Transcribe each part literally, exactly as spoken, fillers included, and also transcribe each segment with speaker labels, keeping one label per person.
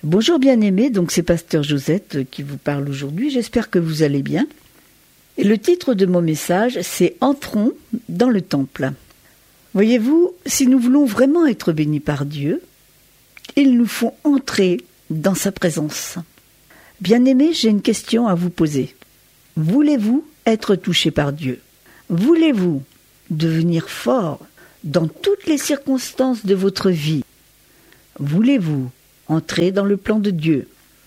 Speaker 1: Bonjour bien-aimés, donc c'est Pasteur Josette qui vous parle aujourd'hui, j'espère que vous allez bien. Et le titre de mon message, c'est « Entrons dans le temple ». Voyez-vous, si nous voulons vraiment être bénis par Dieu, il nous faut entrer dans sa présence. Bien-aimés, j'ai une question à vous poser. Voulez-vous être touché par Dieu? Voulez-vous devenir fort dans toutes les circonstances de votre vie? Voulez-vous entrer dans le plan de Dieu?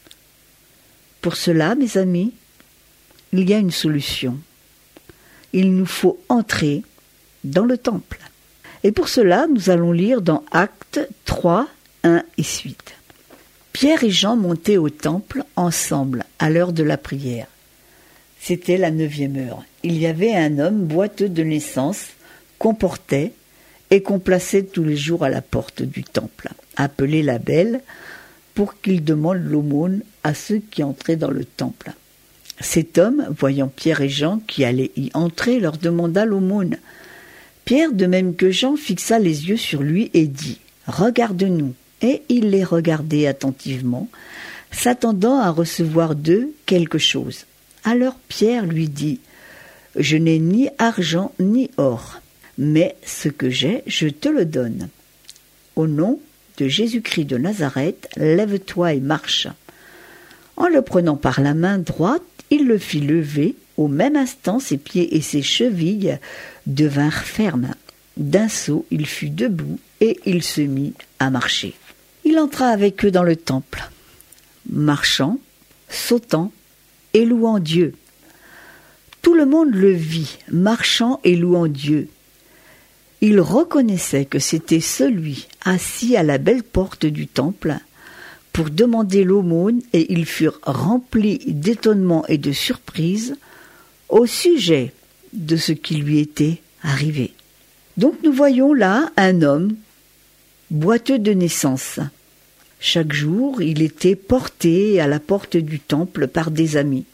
Speaker 1: Pour cela, mes amis, il y a une solution. Il nous faut entrer dans le temple. Et pour cela, nous allons lire dans Actes trois, un et suite. Pierre et Jean montaient au temple ensemble à l'heure de la prière. C'était la neuvième heure. Il y avait un homme boiteux de naissance qu'on portait et qu'on plaçait tous les jours à la porte du temple, appelé la Belle, pour qu'il demande l'aumône à ceux qui entraient dans le temple. Cet homme, voyant Pierre et Jean qui allaient y entrer, leur demanda l'aumône. Pierre, de même que Jean, fixa les yeux sur lui et dit « Regarde-nous ». Et il les regardait attentivement, s'attendant à recevoir d'eux quelque chose. Alors Pierre lui dit « Je n'ai ni argent ni or, mais ce que j'ai, je te le donne. Au nom de Jésus-Christ de Nazareth, lève-toi et marche. » En le prenant par la main droite, il le fit lever. Au même instant, ses pieds et ses chevilles devinrent fermes. D'un saut, il fut debout et il se mit à marcher. Il entra avec eux dans le temple, marchant, sautant et louant Dieu. Tout le monde le vit, marchant et louant Dieu. Il reconnaissait que c'était celui assis à la belle porte du temple pour demander l'aumône, et ils furent remplis d'étonnement et de surprise au sujet de ce qui lui était arrivé. Donc nous voyons là un homme boiteux de naissance. Chaque jour, il était porté à la porte du temple par des amis.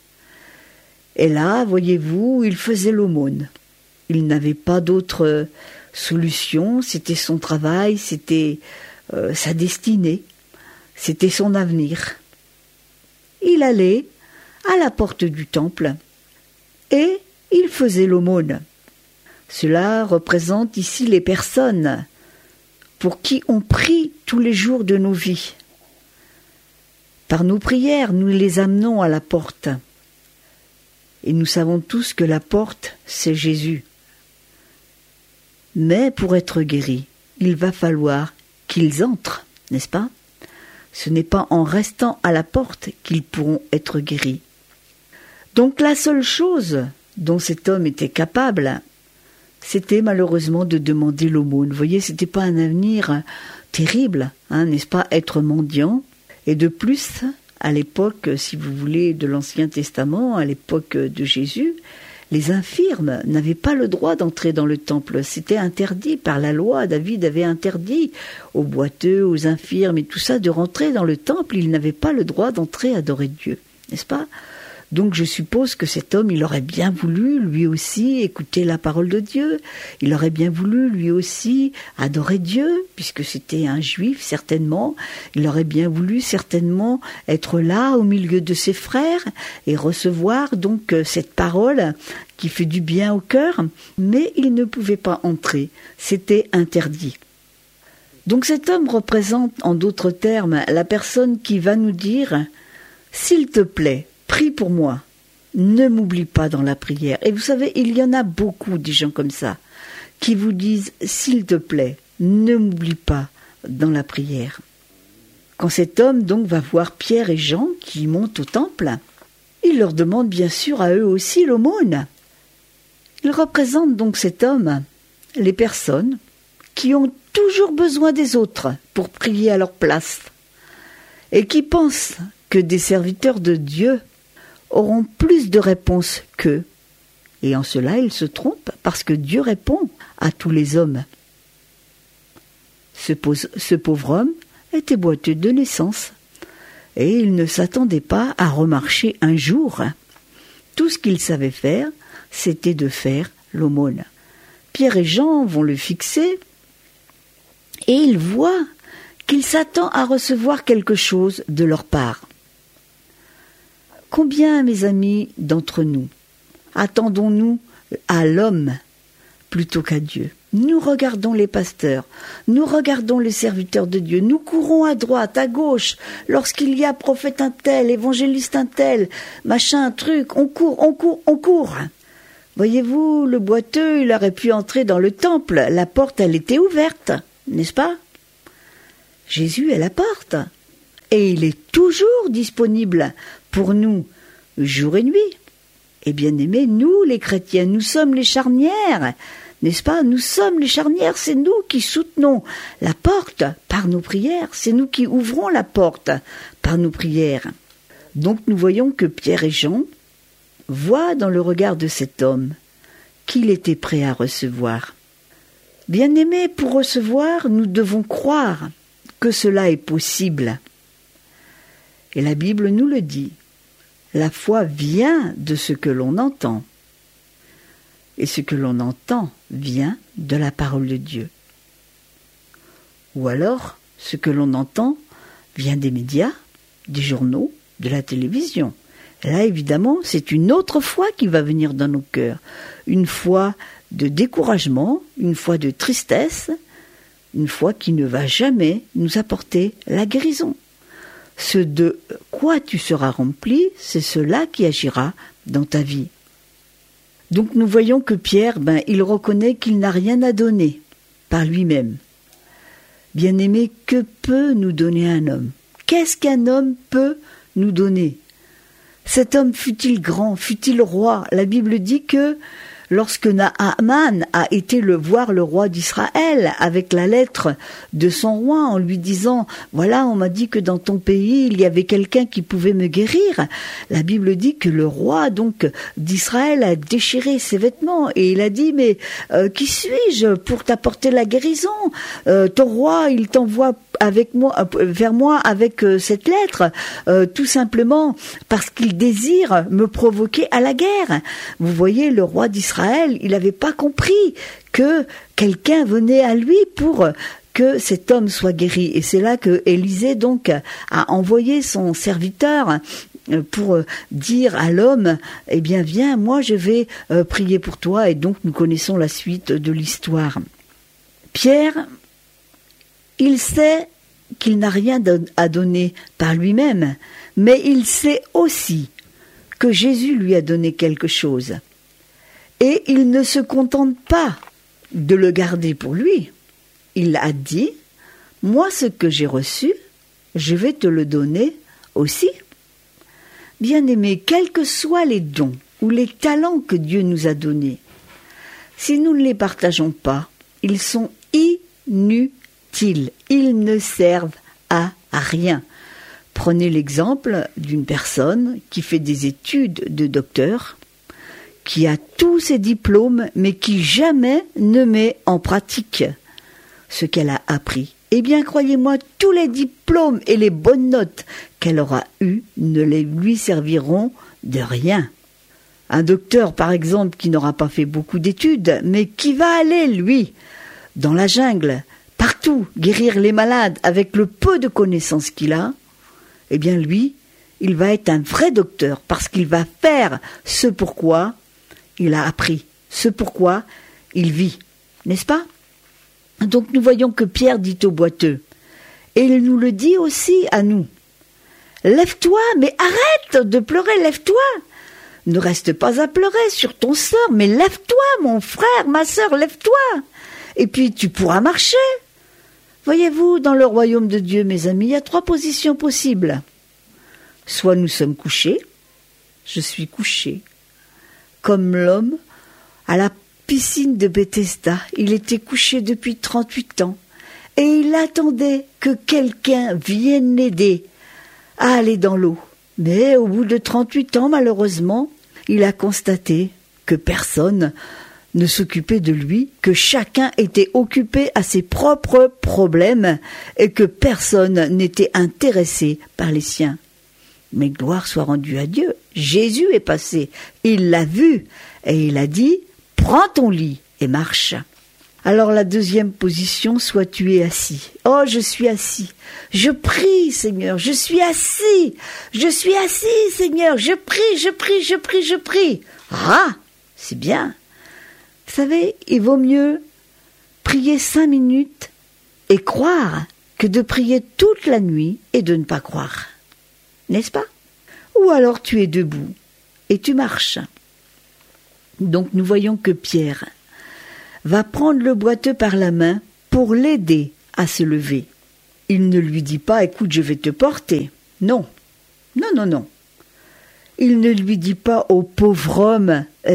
Speaker 1: Et là, voyez-vous, il faisait l'aumône. Il n'avait pas d'autre solution, c'était son travail, c'était euh, sa destinée, c'était son avenir. Il allait à la porte du temple et il faisait l'aumône. Cela représente ici les personnes pour qui on prie tous les jours de nos vies. Par nos prières, nous les amenons à la porte. Et nous savons tous que la porte, c'est Jésus. Mais pour être guéris, il va falloir qu'ils entrent, n'est-ce pas? Ce n'est pas en restant à la porte qu'ils pourront être guéris. Donc la seule chose dont cet homme était capable, c'était malheureusement de demander l'aumône. Vous voyez, c'était pas un avenir terrible, hein, n'est-ce pas, être mendiant. Et de plus, à l'époque, si vous voulez, de l'Ancien Testament, à l'époque de Jésus, les infirmes n'avaient pas le droit d'entrer dans le temple. C'était interdit par la loi. David avait interdit aux boiteux, aux infirmes et tout ça de rentrer dans le temple. Ils n'avaient pas le droit d'entrer adorer Dieu, n'est-ce pas? Donc je suppose que cet homme, il aurait bien voulu, lui aussi, écouter la parole de Dieu. Il aurait bien voulu, lui aussi, adorer Dieu, puisque c'était un juif, certainement. Il aurait bien voulu, certainement, être là, au milieu de ses frères, et recevoir donc cette parole qui fait du bien au cœur. Mais il ne pouvait pas entrer. C'était interdit. Donc cet homme représente, en d'autres termes, la personne qui va nous dire « S'il te plaît, prie pour moi, ne m'oublie pas dans la prière. » Et vous savez, il y en a beaucoup des gens comme ça, qui vous disent « S'il te plaît, ne m'oublie pas dans la prière. » Quand cet homme donc va voir Pierre et Jean qui montent au temple, il leur demande bien sûr à eux aussi l'aumône. Il représente donc cet homme les personnes qui ont toujours besoin des autres pour prier à leur place et qui pensent que des serviteurs de Dieu auront plus de réponses qu'eux. Et en cela, ils se trompent, parce que Dieu répond à tous les hommes. Ce, ce pauvre homme était boiteux de naissance, et il ne s'attendait pas à remarcher un jour. Tout ce qu'il savait faire, c'était de faire l'aumône. Pierre et Jean vont le fixer, et ils voient qu'il s'attend à recevoir quelque chose de leur part. Combien, mes amis, d'entre nous, attendons-nous à l'homme plutôt qu'à Dieu? Nous regardons les pasteurs, nous regardons les serviteurs de Dieu, nous courons à droite, à gauche, lorsqu'il y a prophète un tel, évangéliste un tel, machin, un truc, on court, on court, on court. Voyez-vous, le boiteux, il aurait pu entrer dans le temple, la porte, elle était ouverte, n'est-ce pas? Jésus est la porte, et il est toujours disponible pour nous, jour et nuit. Et bien aimés, nous les chrétiens, nous sommes les charnières, n'est-ce pas? Nous sommes les charnières, c'est nous qui soutenons la porte par nos prières, c'est nous qui ouvrons la porte par nos prières. Donc nous voyons que Pierre et Jean voient dans le regard de cet homme qu'il était prêt à recevoir. Bien-aimés, pour recevoir, nous devons croire que cela est possible. Et la Bible nous le dit, la foi vient de ce que l'on entend. Et ce que l'on entend vient de la parole de Dieu. Ou alors, ce que l'on entend vient des médias, des journaux, de la télévision. Et là, évidemment, c'est une autre foi qui va venir dans nos cœurs. Une foi de découragement, une foi de tristesse, une foi qui ne va jamais nous apporter la guérison. Ce de quoi tu seras rempli, c'est cela qui agira dans ta vie. Donc nous voyons que Pierre, ben, il reconnaît qu'il n'a rien à donner par lui-même. Bien-aimé, que peut nous donner un homme? Qu'est-ce qu'un homme peut nous donner? Cet homme fut-il grand, fut-il roi? La Bible dit que lorsque Naaman a été le voir le roi d'Israël avec la lettre de son roi en lui disant « Voilà, on m'a dit que dans ton pays, il y avait quelqu'un qui pouvait me guérir », la Bible dit que le roi donc d'Israël a déchiré ses vêtements et il a dit « Mais euh, qui suis-je pour t'apporter la guérison? euh, Ton roi, il t'envoie avec moi, vers moi avec euh, cette lettre, euh, tout simplement parce qu'il désire me provoquer à la guerre. » Vous voyez, le roi d'Israël, il n'avait pas compris que quelqu'un venait à lui pour que cet homme soit guéri. Et c'est là que Élisée donc a envoyé son serviteur pour dire à l'homme, eh bien viens, moi je vais prier pour toi. Et donc nous connaissons la suite de l'histoire. Pierre, il sait qu'il n'a rien à donner par lui-même, mais il sait aussi que Jésus lui a donné quelque chose. Et il ne se contente pas de le garder pour lui. Il a dit, « Moi, ce que j'ai reçu, je vais te le donner aussi. » Bien-aimés, quels que soient les dons ou les talents que Dieu nous a donnés, si nous ne les partageons pas, ils sont inutiles. Ils ne servent à rien. Prenez l'exemple d'une personne qui fait des études de docteur, qui a tous ses diplômes, mais qui jamais ne met en pratique ce qu'elle a appris. Eh bien, croyez-moi, tous les diplômes et les bonnes notes qu'elle aura eues ne les lui serviront de rien. Un docteur, par exemple, qui n'aura pas fait beaucoup d'études, mais qui va aller, lui, dans la jungle, partout, guérir les malades avec le peu de connaissances qu'il a, eh bien, lui, il va être un vrai docteur, parce qu'il va faire ce pourquoi il a appris, ce pourquoi il vit, n'est-ce pas? Donc nous voyons que Pierre dit au boiteux, et il nous le dit aussi à nous, « Lève-toi, mais arrête de pleurer, lève-toi. Ne reste pas à pleurer sur ton sort, mais lève-toi, mon frère, ma sœur, lève-toi. Et puis tu pourras marcher. » Voyez-vous, dans le royaume de Dieu, mes amis, il y a trois positions possibles. Soit nous sommes couchés, je suis couché, comme l'homme à la piscine de Bethesda. Il était couché depuis trente-huit ans et il attendait que quelqu'un vienne l'aider à aller dans l'eau. Mais au bout de trente-huit ans, malheureusement, il a constaté que personne ne s'occupait de lui, que chacun était occupé à ses propres problèmes et que personne n'était intéressé par les siens. Mais gloire soit rendue à Dieu, Jésus est passé, il l'a vu et il a dit « Prends ton lit et marche ». Alors la deuxième position, soit tu es assis. Oh, je suis assis. Je prie, Seigneur, je suis assis. Je suis assis, Seigneur, je prie, je prie, je prie, je prie. Ah, c'est bien. Vous savez, il vaut mieux prier cinq minutes et croire que de prier toute la nuit et de ne pas croire. N'est-ce pas? Ou alors tu es debout et tu marches. Donc nous voyons que Pierre va prendre le boiteux par la main pour l'aider à se lever. Il ne lui dit pas « Écoute, je vais te porter ». Non, non, non, non. Il ne lui dit pas au pauvre homme